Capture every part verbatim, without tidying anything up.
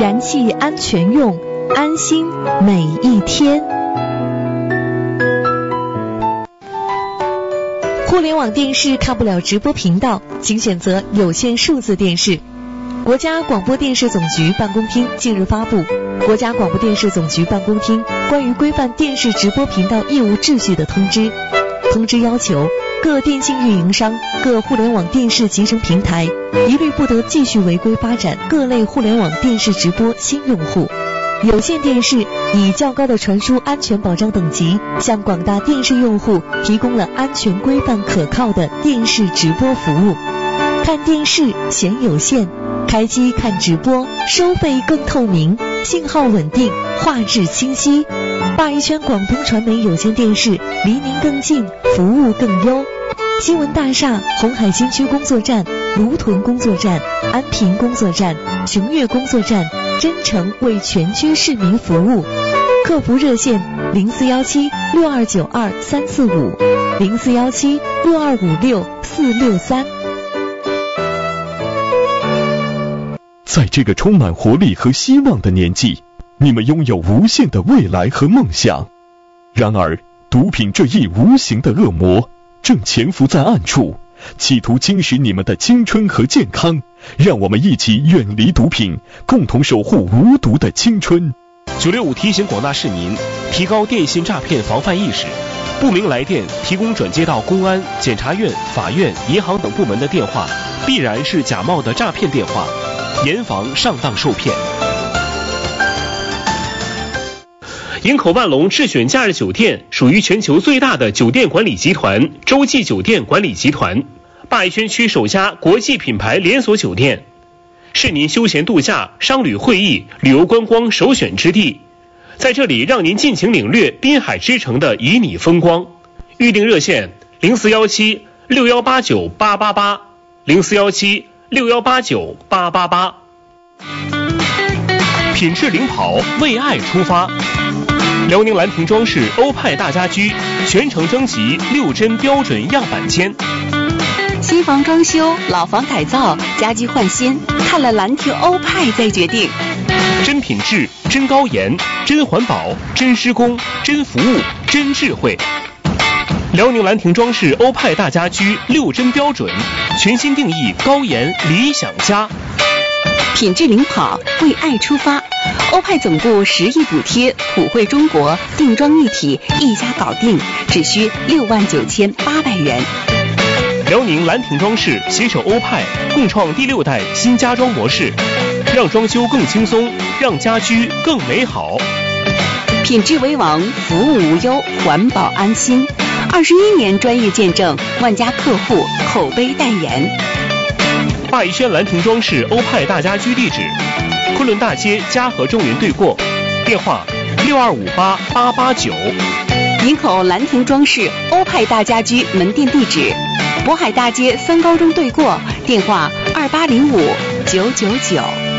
燃气安全用，安心每一天。互联网电视看不了直播频道，请选择有线数字电视。国家广播电视总局办公厅近日发布《国家广播电视总局办公厅关于规范电视直播频道业务秩序的通知》。通知要求，各电信运营商、各互联网电视集成平台一律不得继续违规发展各类互联网电视直播新用户。有线电视以较高的传输安全保障等级，向广大电视用户提供了安全规范可靠的电视直播服务。看电视嫌有线，开机看直播，收费更透明，信号稳定，画质清晰。鲅鱼圈广东传媒有线电视离您更近，服务更优。新闻大厦红海新区工作站、芦屯工作站、安平工作站、雄悦工作站真诚为全区市民服务。客服热线零四幺七六二九二三四五，零四幺七六二五六四六三。 在这个充满活力和希望的年纪，你们拥有无限的未来和梦想。然而，毒品这一无形的恶魔正潜伏在暗处，企图侵蚀你们的青春和健康。让我们一起远离毒品，共同守护无毒的青春。 九六五提醒广大市民提高电信诈骗防范意识，不明来电提供转接到公安、检察院、法院、银行等部门的电话，必然是假冒的诈骗电话，严防上当受骗。营口万隆智选假日酒店属于全球最大的酒店管理集团洲际酒店管理集团，鲅鱼圈区首家国际品牌连锁酒店，是您休闲度假、商旅会议、旅游观光首选之地。在这里让您尽情领略滨海之城的旖旎风光。预订热线零四幺七六幺八九八八八，零四幺七六幺八九八八八。品质领跑，为爱出发。辽宁兰亭装饰欧派大家居全程征集六针标准样板间。 新房装修、老房改造、家居换新，看了兰亭欧派再决定。 真品质、真高颜、真环保、真施工、真服务、真智慧。辽宁兰亭装饰欧派大家居六针标准，全新定义高颜理想家。 品质领跑，为爱出发。欧派总部十亿补贴，普惠中国，定妆一体，一家搞定，只需六万九千八百元。 辽宁兰亭装饰携手欧派，共创第六代新家装模式，让装修更轻松，让家居更美好。 品质为王，服务无忧，环保安心。二十一年专业见证，万家客户口碑代言。 鲅鱼圈兰亭装饰欧派大家居地址：昆仑大街嘉禾中云对过，电话六二五八八八九。 营口兰亭装饰欧派大家居门店地址：渤海大街三高中对过，电话二八零五九九九。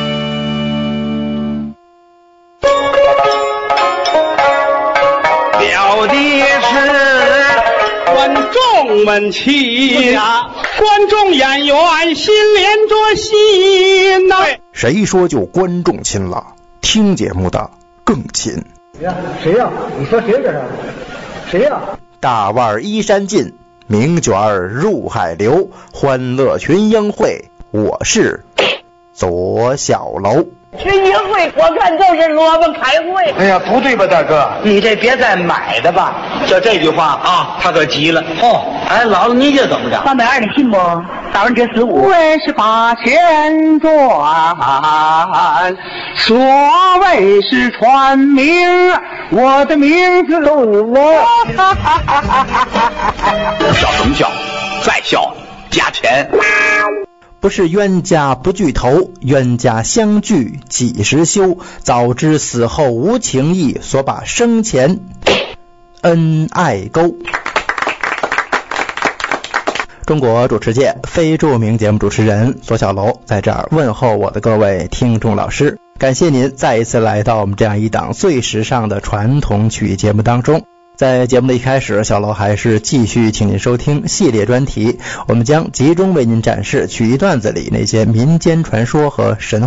了的是观众们亲，观众演员心连着心呐、啊。 谁说就观众亲了？听节目的更亲。 呀，谁呀、啊？你说谁这是？谁呀、啊？ 大腕依山尽，名卷入海流，欢乐群英会，我是左小楼。 群英会我看就是萝卜开会。 哎呀，不对吧，大哥？ 你这别再买的吧。 就这句话啊，他可急了。 哦， 哎，姥姥你这怎么着？ 三百二，你信不？打完折十五。 为是八千转，所谓是传名，我的名字都我。 笑什么笑？再笑加钱。 不是冤家不聚头，冤家相聚几时休？早知死后无情义，所把生前恩爱勾。中国主持界非著名节目主持人左小楼在这儿问候我的各位听众老师，感谢您再一次来到我们这样一档最时尚的传统曲艺节目当中。在节目的一开始，小楼还是继续请您收听系列专题，我们将集中为您展示曲艺段子里那些民间传说和神